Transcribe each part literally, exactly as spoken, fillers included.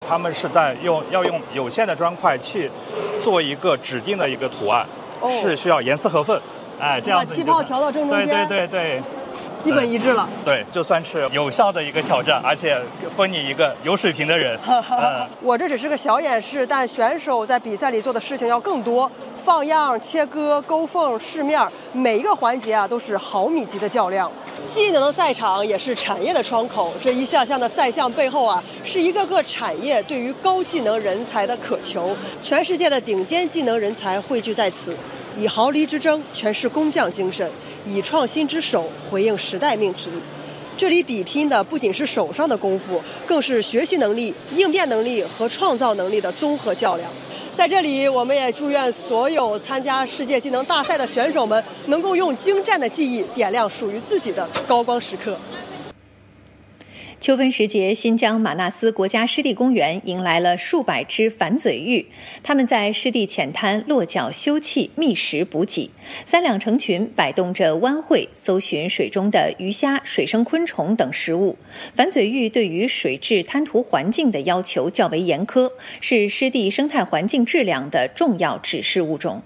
他们是在用要用有限的砖块去做一个指定的一个图案，哦、是需要严丝合缝。哎，这样子把气泡调到正中间， 对对对对， 基本一致了。 对，就算是有效的一个挑战，而且分你一个有水平的人。 嗯、我这只是个小演示，但选手在比赛里做的事情要更多，放样、切割、勾缝、饰面，每一个环节啊都是毫米级的较量。技能的赛场也是产业的窗口，这一项项的赛项背后啊，是一个个产业对于高技能人才的渴求。全世界的顶尖技能人才汇聚在此，以毫厘之争诠释工匠精神，以创新之手回应时代命题。这里比拼的不仅是手上的功夫，更是学习能力、应变能力和创造能力的综合较量。在这里，我们也祝愿所有参加世界技能大赛的选手们能够用精湛的技艺点亮属于自己的高光时刻。 秋分时节，新疆玛纳斯国家湿地公园迎来了数百只反嘴鹬，它们在湿地浅滩落脚休憩、觅食补给，三两成群摆动着湾喙，搜寻水中的鱼虾、水生昆虫等食物。反嘴鹬对于水质滩涂环境的要求较为严苛，是湿地生态环境质量的重要指示物种。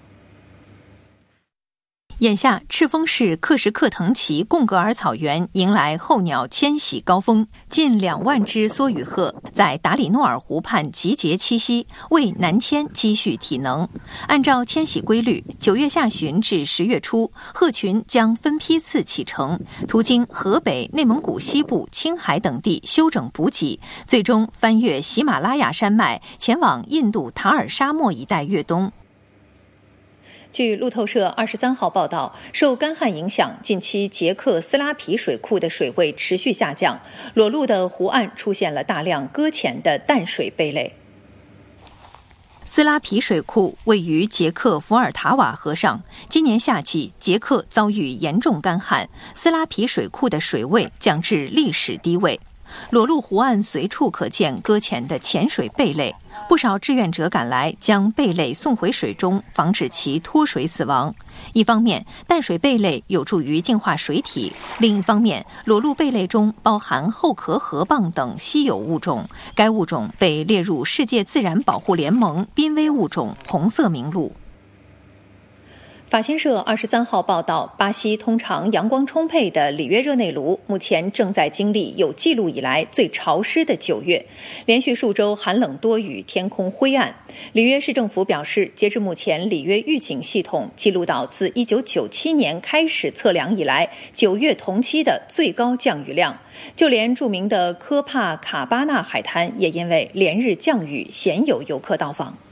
眼下，赤峰市克什克腾旗贡格尔草原迎来候鸟迁徙高峰，近两万只梭羽鹤在达里诺尔湖畔集结栖息，为南迁积蓄体能。按照迁徙规律，九月下旬至十月初，鹤群将分批次启程，途经河北、内蒙古西部、青海等地休整补给，最终翻越喜马拉雅山脉，前往印度塔尔沙漠一带越冬。据路透社二十三号报道，受干旱影响，近期捷克斯拉皮水库的水位持续下降，裸露的湖岸出现了大量搁浅的淡水贝类。斯拉皮水库位于捷克伏尔塔瓦河上，今年夏季捷克遭遇严重干旱，斯拉皮水库的水位降至历史低位。裸露湖岸随处可见搁浅的潜水贝类，不少志愿者赶来将贝类送回水中，防止其脱水死亡。一方面，淡水贝类有助于净化水体；另一方面，裸露贝类中包含后壳河蚌等稀有物种，该物种被列入世界自然保护联盟濒危物种红色名录。法新社二十三号报道，巴西通常阳光充沛的里约热内卢目前正在经历有记录以来最潮湿的九月，连续数周寒冷多雨，天空灰暗。里约市政府表示，截至目前，里约预警系统记录到自一九九七年开始测量以来九月同期的最高降雨量。就连著名的科帕卡巴纳海滩也因为连日降雨，鲜有游客到访。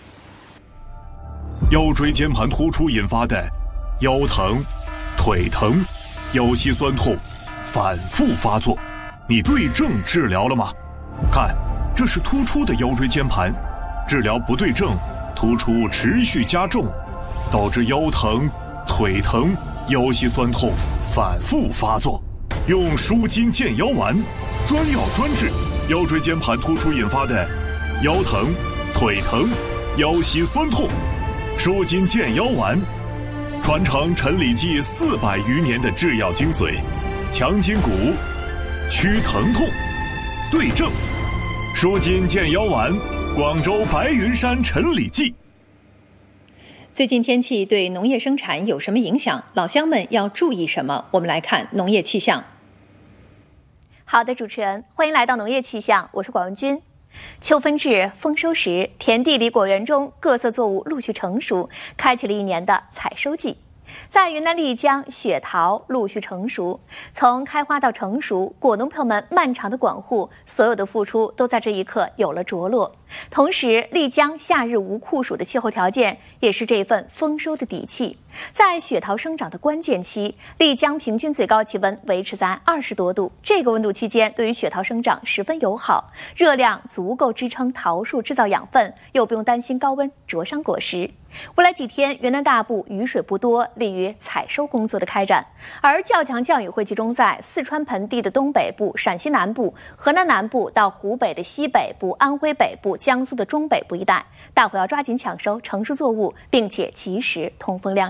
腰椎间盘突出引发的腰疼、腿疼、腰膝酸痛反复发作，你对症治疗了吗？看，这是突出的腰椎间盘，治疗不对症，突出持续加重，导致腰疼、腿疼、腰膝酸痛反复发作。用舒筋健腰丸，专药专治腰椎间盘突出引发的腰疼、腿疼、腰膝酸痛。舒筋健腰丸，传承陈李济四百余年的制药精髓，强筋骨，祛疼痛，对症。舒筋健腰丸，广州白云山陈李济。 最近天气对农业生产有什么影响？老乡们要注意什么？我们来看农业气象。 好的，主持人，欢迎来到农业气象，我是管文君。秋分至，丰收时，田地里果园中各色作物陆续成熟，开启了一年的采收季。在云南丽江，雪桃陆续成熟，从开花到成熟，果农朋友们漫长的管护，所有的付出都在这一刻有了着落。同时，丽江夏日无酷暑的气候条件也是这份丰收的底气。在雪桃生长的关键期，丽江平均最高气温维持在二十多度，这个温度期间对于雪桃生长十分友好，热量足够支撑桃树制造养分，又不用担心高温灼伤果实。未来几天，云南大部雨水不多，利于采收工作的开展。而较强降雨会集中在四川盆地的东北部、陕西南部、河南南部到湖北的西北部、安徽北部、江苏的中北部一带。大伙要抓紧抢收成熟作物，并且及时通风晾晒。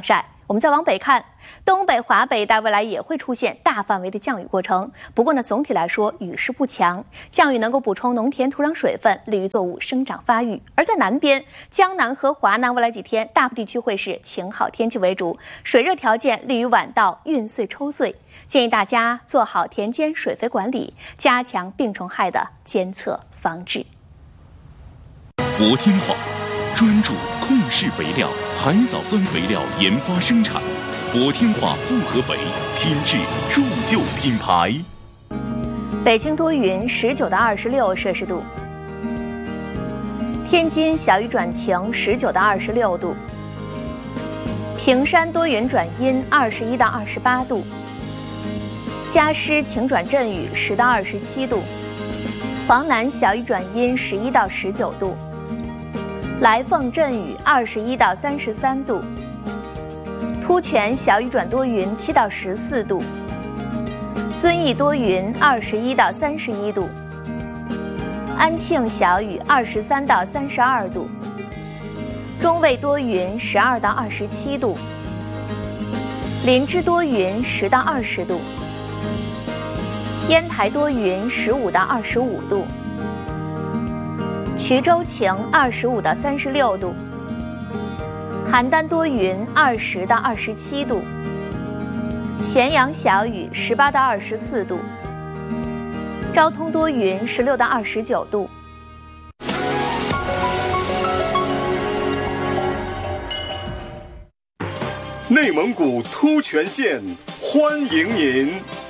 我们再往北看，东北、华北大未来也会出现大范围的降雨过程。不过呢，总体来说雨势不强，降雨能够补充农田土壤水分，利于作物生长发育。而在南边，江南和华南未来几天大部地区会是晴好天气为主，水热条件利于晚稻孕穗抽穗。建议大家做好田间水肥管理，加强病虫害的监测防治。 博天化专注控式肥料、海藻酸肥料研发生产，博天化复合肥，品质铸就品牌。 北京多云，十九到二十六摄氏度。天津小雨转晴，十九到二十六度。平山多云转阴，二十一到二十八度。嘉施晴转阵雨，十到二十七度。黄南小雨转阴，十一到十九度。来凤阵雨，二十一到三十三度。突泉小雨转多云，七到十四度。遵义多云，二十一到三十一度。安庆小雨，二十三到三十二度。中卫多云，十二到二十七度。林芝多云，十到二十度。烟台多云，十五到二十五度。衢州晴，二十五到三十六度。邯郸多云，二十到二十七度。咸阳小雨，十八到二十四度。昭通多云，十六到二十九度。 内蒙古突泉县欢迎您。